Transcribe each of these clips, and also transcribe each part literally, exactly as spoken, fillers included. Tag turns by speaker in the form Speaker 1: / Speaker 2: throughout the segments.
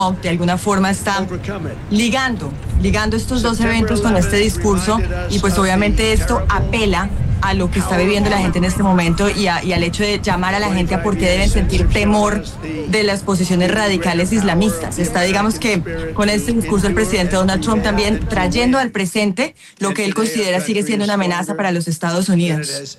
Speaker 1: de alguna forma está ligando, ligando estos dos eventos con este discurso, y pues obviamente esto apela a lo que está viviendo la gente en este momento y, a, y al hecho de llamar a la gente a por qué deben sentir temor de las posiciones radicales islamistas. Está, digamos que, con este discurso el presidente Donald Trump también trayendo al presente lo que él considera sigue siendo una amenaza para los Estados Unidos.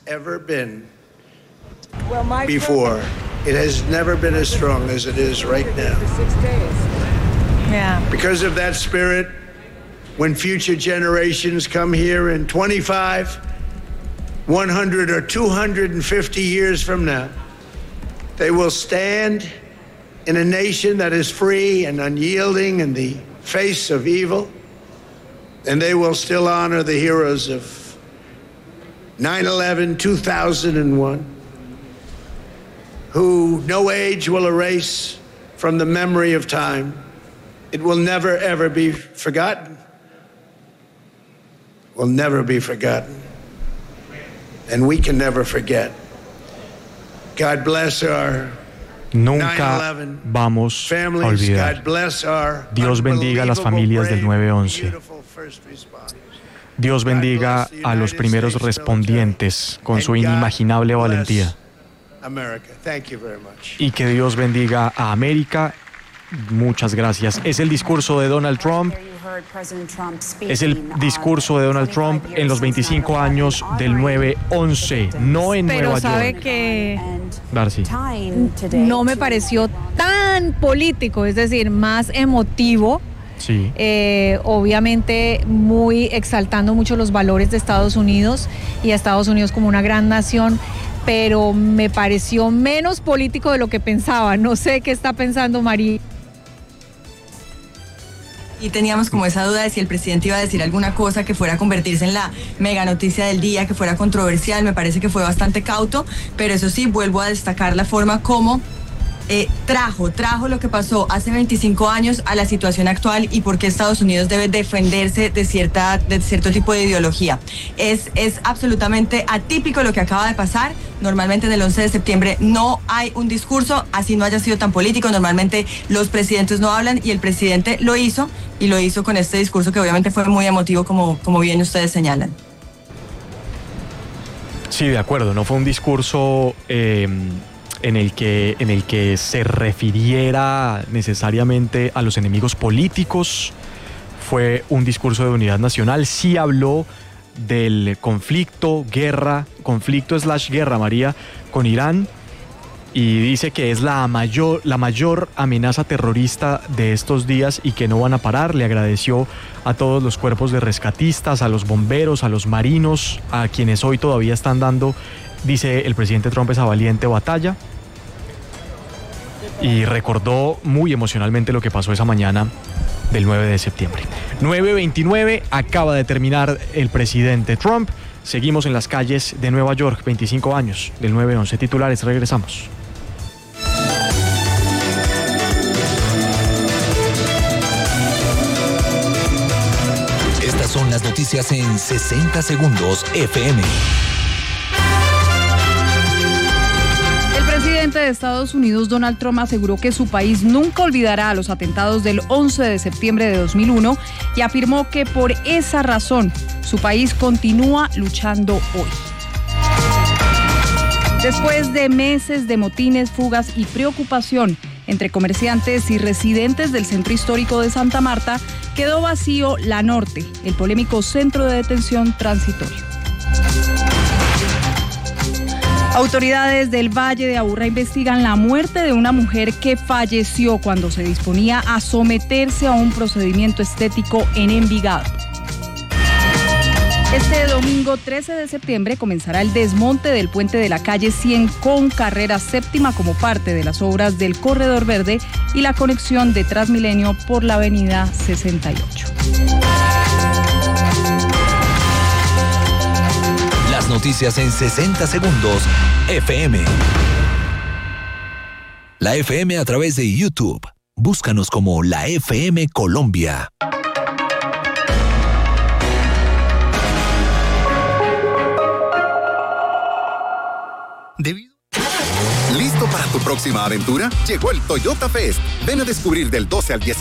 Speaker 2: Before. It has never been as strong as it is right now.
Speaker 1: Yeah.
Speaker 2: Because of that spirit, when future generations come here in twenty-five, one hundred, or two hundred fifty years from now, they will stand in a nation that is free and unyielding in the face of evil, and they will still honor the heroes of nine eleven, two thousand one, who no age will erase from the memory of time. It will never, ever be forgotten. Will never be forgotten. And we can never forget. God bless our
Speaker 3: Nunca vamos a olvidar. Dios bendiga a las familias del nueve once. Dios bendiga a los primeros respondientes con su inimaginable valentía. Y que Dios bendiga a América. Muchas gracias. Es el discurso de Donald Trump. Es el discurso de Donald Trump en los veinticinco años del nueve once, no en
Speaker 4: Pero
Speaker 3: Nueva
Speaker 4: sabe
Speaker 3: York.
Speaker 4: que
Speaker 3: Darcy.
Speaker 4: no me pareció tan político, es decir, más emotivo.
Speaker 3: Sí.
Speaker 4: Eh, obviamente muy exaltando mucho los valores de Estados Unidos y a Estados Unidos como una gran nación, pero me pareció menos político de lo que pensaba. No sé qué está pensando María.
Speaker 1: Y teníamos como esa duda de si el presidente iba a decir alguna cosa que fuera a convertirse en la mega noticia del día, que fuera controversial. Me parece que fue bastante cauto, pero eso sí, vuelvo a destacar la forma como eh, trajo, trajo lo que pasó hace veinticinco años a la situación actual y por qué Estados Unidos debe defenderse de, cierta, de cierto tipo de ideología. Es, es absolutamente atípico lo que acaba de pasar. Normalmente en el once de septiembre no hay un discurso, así no haya sido tan político. Normalmente los presidentes no hablan y el presidente lo hizo, y lo hizo con este discurso que obviamente fue muy emotivo, como, como bien ustedes señalan.
Speaker 3: Sí, de acuerdo, no fue un discurso eh, en el que, en el que se refiriera necesariamente a los enemigos políticos. Fue un discurso de unidad nacional. Sí habló del conflicto, guerra, conflicto slash guerra, María, con Irán, y dice que es la mayor, la mayor amenaza terrorista de estos días y que no van a parar. Le agradeció a todos los cuerpos de rescatistas, a los bomberos, a los marinos, a quienes hoy todavía están dando, dice el presidente Trump, esa valiente batalla. Y recordó muy emocionalmente lo que pasó esa mañana del nueve de septiembre. nueve veintinueve, acaba de terminar el presidente Trump. Seguimos en las calles de Nueva York, veinticinco años del nueve once. Titulares, regresamos.
Speaker 5: Estas son las noticias en sesenta segundos F M.
Speaker 6: El presidente de Estados Unidos, Donald Trump, aseguró que su país nunca olvidará los atentados del once de septiembre de dos mil uno y afirmó que por esa razón su país continúa luchando hoy. Después de meses de motines, fugas y preocupación entre comerciantes y residentes del centro histórico de Santa Marta, quedó vacío La Norte, el polémico centro de detención transitorio. Autoridades del Valle de Aburrá investigan la muerte de una mujer que falleció cuando se disponía a someterse a un procedimiento estético en Envigado. Este domingo trece de septiembre comenzará el desmonte del puente de la calle cien con carrera séptima como parte de las obras del Corredor Verde y la conexión de Transmilenio por la avenida sesenta y ocho.
Speaker 5: Las noticias en sesenta segundos F M. La F M a través de YouTube. Búscanos como la F M Colombia. Debido... ¿Listo para
Speaker 7: tu próxima aventura? Llegó el Toyota Fest. Ven a descubrir del doce al dieciséis